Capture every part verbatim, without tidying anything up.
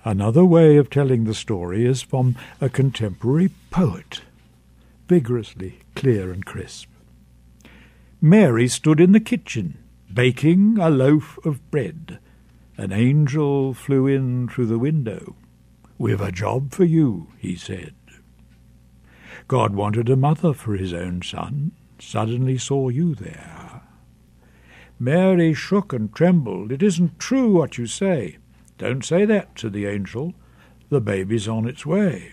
Another way of telling the story is from a contemporary poet, vigorously clear and crisp. Mary stood in the kitchen, baking a loaf of bread. An angel flew in through the window. "We've a job for you," he said. God wanted a mother for his own son, suddenly saw you there. Mary shook and trembled. "It isn't true what you say." "Don't say that," said the angel. "The baby's on its way."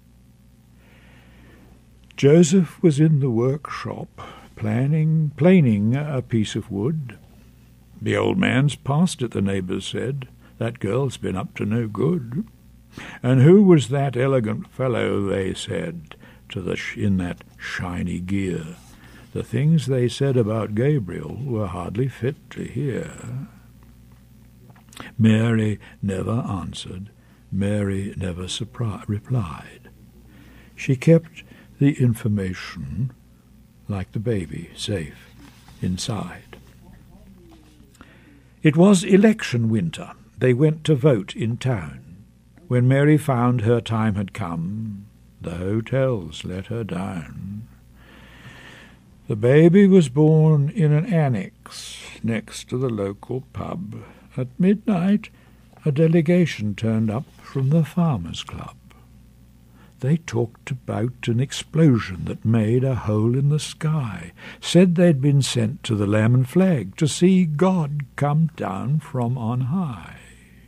Joseph was in the workshop, planning, planing a piece of wood. "The old man's past it," the neighbours said. "That girl's been up to no good." "And who was that elegant fellow," they said, to the sh- in that shiny gear? The things they said about Gabriel were hardly fit to hear. Mary never answered. Mary never surpri- replied. She kept the information, like the baby, safe inside. It was election winter. They went to vote in town. When Mary found her time had come, the hotels let her down. The baby was born in an annex next to the local pub. At midnight, a delegation turned up from the Farmers' Club. They talked about an explosion that made a hole in the sky, said they'd been sent to the Lamb and Flag to see God come down from on high.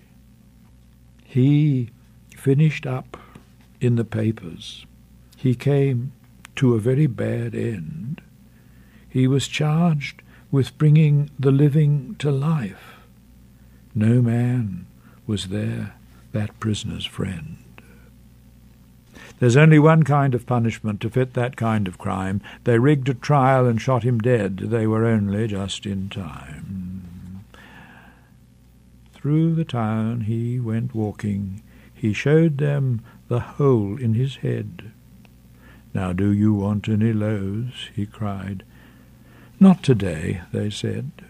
He finished up in the papers. He came to a very bad end. He was charged with bringing the living to life. No man was there, that prisoner's friend. There's only one kind of punishment to fit that kind of crime. They rigged a trial and shot him dead. They were only just in time. Through the town he went walking. He showed them the hole in his head. "Now do you want any loaves?" he cried. "Not today," they said.